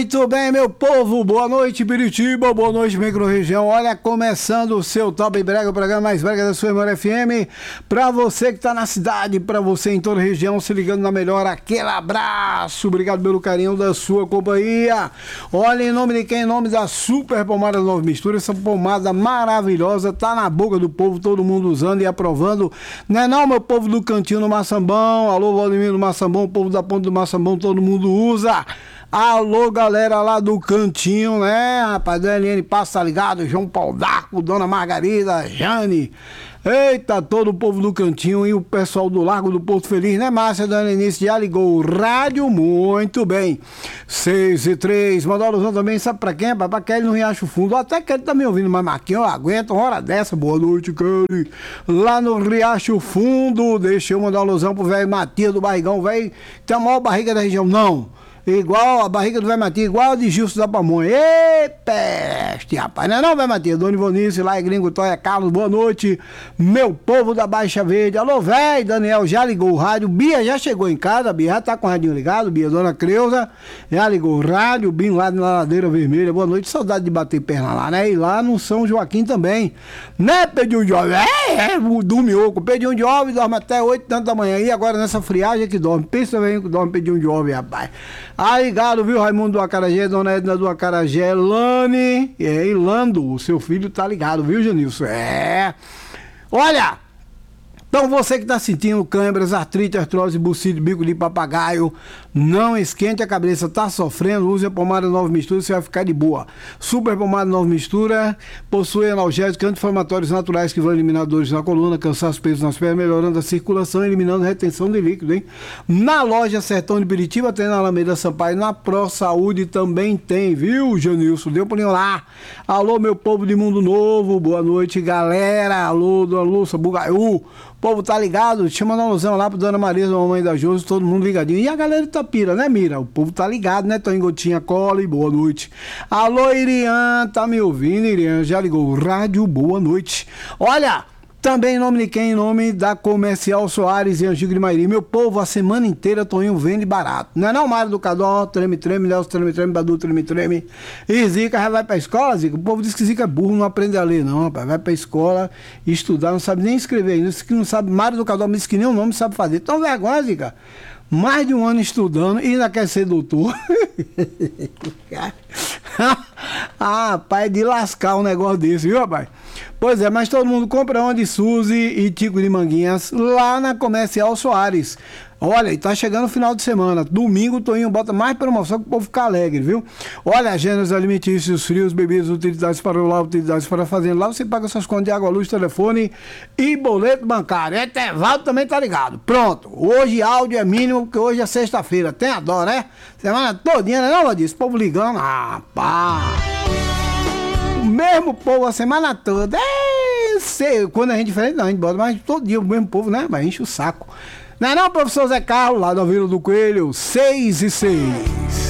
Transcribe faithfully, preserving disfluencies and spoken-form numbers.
Muito bem, meu povo, boa noite Biritiba, boa noite micro-região. Olha, começando o seu Top Brega, o programa mais brega da sua Memória F M. Pra você que tá na cidade, pra você em toda a região, se ligando na melhor, aquele abraço. Obrigado pelo carinho da sua companhia. Olha, em nome de quem? Em nome da Super Pomada Nova Mistura. Essa pomada maravilhosa, tá na boca do povo, todo mundo usando e aprovando. Não é não, meu povo do Cantinho do Maçambão. Alô, Valdemiro do Maçambão, o povo da Ponta do Maçambão, todo mundo usa. Alô, galera lá do Cantinho, né, rapaz? Dona Eliane Passa, tá ligado? João Paulo Daco, Dona Margarida, Jane. Eita, todo o povo do Cantinho e o pessoal do Largo do Porto Feliz, né, Márcia? Dona Eunice já ligou o rádio, muito bem. seis e três, mandou alusão também, sabe pra quem? Pra Kelly no Riacho Fundo. Até que ele tá me ouvindo, mas Marquinhos, eu aguento uma hora dessa. Boa noite, Kelly. Lá no Riacho Fundo, deixa eu mandar alusão pro velho Matias do Barrigão, velho, tem a maior barriga da região. Não. Igual a barriga do Vai Matias, igual a de Gilson da Pamonha. Ê, peste, rapaz. Não é não, Vai Matias? Dona Ivonice, lá é Gringo Toia Carlos, boa noite. Meu povo da Baixa Verde. Alô, velho, Daniel já ligou o rádio. Bia já chegou em casa, Bia já tá com o radinho ligado. Bia, Dona Creuza, já ligou o rádio. Bim lá na Ladeira Vermelha, boa noite. Saudade de bater perna lá, né? E lá no São Joaquim também. Né, Pedinho de Jovem? É, é, do Mioco. Pedinho de Jovem dorme até oito tanto da manhã. E agora nessa friagem que dorme. Pensa bem que dorme Pedinho de Jovem, rapaz. Aí, ligado, viu, Raimundo do Acarajé, Dona Edna do Acarajé, Lani, é, e Lando, o seu filho tá ligado, viu, Janilson? É. Olha, então você que tá sentindo câimbras, artrite, artrose, bucite, bico de papagaio, não esquente a cabeça, tá sofrendo, use a pomada Nova Mistura, você vai ficar de boa. Super pomada Nova Mistura possui analgésicos anti-inflamatórios naturais que vão eliminar dores na coluna, cansaço, peso nas pernas, melhorando a circulação, eliminando a retenção de líquido, hein? Na loja Sertão de Biritiba tem na Alameda Sampaio, na Pro Saúde também tem, viu, Janilson? Deu pulinho lá. Alô, meu povo de Mundo Novo, boa noite, galera. Alô, Dona Lúcia, Bugaiú. O povo tá ligado, chama uma alusão lá pro Dona Maria, mamãe da Josi, todo mundo ligadinho. E a galera de Itapira, né, Mira? O povo tá ligado, né? Tô em Gotinha Cola e boa noite. Alô, Irian, tá me ouvindo, Irian? Já ligou o rádio, boa noite. Olha, também em nome de quem? Em nome da Comercial Soares e Angico de Mairi. Meu povo, a semana inteira Toninho vende barato. Não é não, Mário do Cadó, treme, treme, Nelson, treme, treme, Badu, treme, treme. E Zica já vai pra escola, Zica? O povo diz que Zica é burro, não aprende a ler, não, rapaz. Vai pra escola estudar, não sabe nem escrever ainda. Diz que não sabe, Mário do Cadó me disse que nem o nome sabe fazer. Então vergonha, Zica. Mais de um ano estudando e ainda quer ser doutor. Ah, rapaz, é de lascar um negócio desse, viu, rapaz? Pois é, mas todo mundo compra onde Suzy e Tico de Manguinhas, lá na Comercial Soares. Olha, e tá chegando o final de semana. Domingo o Toninho bota mais promoção que o povo ficar alegre, viu? Olha, gêneros alimentícios, frios, bebidas, utilidades para o lar, utilidades para a fazenda. Lá você paga suas contas de água, luz, telefone e boleto bancário. Etevaldo também tá ligado. Pronto. Hoje áudio é mínimo, porque hoje é sexta-feira. Tem a dó, né? Semana todinha, né? Não, Vadis? O povo ligando. Ah, pá. O mesmo povo a semana toda. É, sei. Quando a gente é diferente, não. A gente bota mais todo dia o mesmo povo, né? Mas enche o saco. Não é não, professor Zé Carlos, lá da Vila do Coelho, seis e seis.